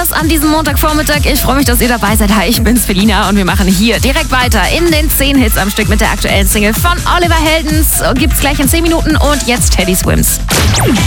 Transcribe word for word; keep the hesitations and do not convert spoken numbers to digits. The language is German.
das an diesem Montagvormittag. Ich freue mich, dass ihr dabei seid. Hi, ich bin's, Felina, und wir machen hier direkt weiter in den zehn Hits am Stück mit der aktuellen Single von Oliver Heldens. Gibt's gleich in zehn Minuten und jetzt Teddy Swims.